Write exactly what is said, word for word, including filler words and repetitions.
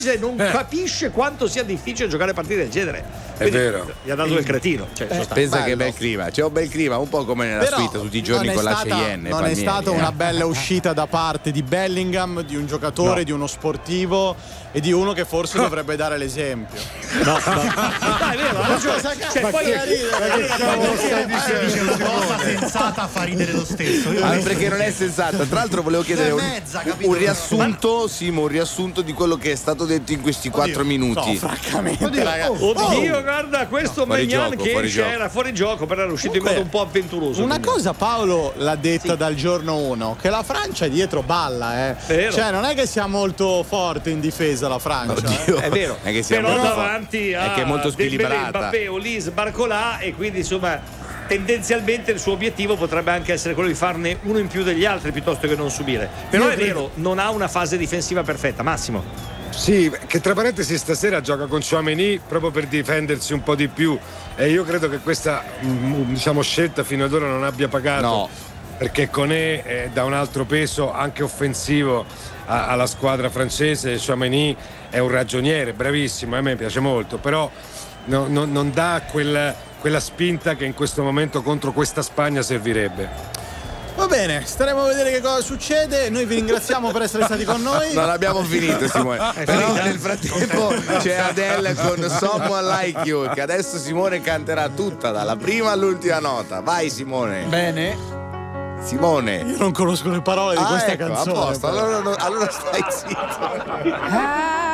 non capisce quanto sia difficile giocare partite del genere. È Quindi, vero. Gli ha dato il cretino. Cioè, Eh, Pensa bello. che bel clima, c'è un bel clima, un po' come nella Però suite tutti i giorni non è con la stata- Cheyenne. Non è Palmieri, stata eh. una bella uscita da parte di Bellingham, di un giocatore, No. di uno sportivo e di uno che forse dovrebbe dare l'esempio. No, no. Dai, è vero, ha ragione. Cioè, poi Dice una cosa sensata fa ridere lo stesso. Io Ah, adesso- perché non è sensata. Tra l'altro volevo chiedere È un, mezza, capito? un riassunto, Simo, un riassunto di quello che è stato detto in questi quattro minuti. Francamente, ragazzi. Oddio, guarda, questo fuori Maignan gioco, che fuori esce gioco. era fuori gioco, però era uscito Comunque, in modo un po' avventuroso. Una quindi. cosa Paolo l'ha detta dal giorno uno, che la Francia dietro balla, eh. Vero. Cioè non è che sia molto forte in difesa la Francia. Oddio. eh. È vero, È che siamo però molto- davanti a è che è molto Dembélé, squilibrata. Mbappé, Olise, Barcolà, e quindi insomma tendenzialmente il suo obiettivo potrebbe anche essere quello di farne uno in più degli altri piuttosto che non subire. Però Io è credo- vero, non ha una fase difensiva perfetta. Massimo. Sì, che tra parentesi stasera gioca con Tchouaméni proprio per difendersi un po' di più, e io credo che questa mm, diciamo scelta fino ad ora non abbia pagato. No. Perché Koné eh, dà un altro peso anche offensivo a- alla squadra francese. Tchouaméni è un ragioniere, bravissimo, a me piace molto, però no- no- non dà quel- quella spinta che in questo momento contro questa Spagna servirebbe. Va bene, staremo a vedere che cosa succede. Noi vi ringraziamo per essere stati con noi. Non abbiamo finito, Simone. Però nel frattempo c'è Adele con Someone Like You, che adesso Simone canterà tutta dalla prima all'ultima nota. Vai Simone. Bene. Simone. Io non conosco le parole di Ah, questa ecco, canzone. a posto, però. allora, allora stai zitto.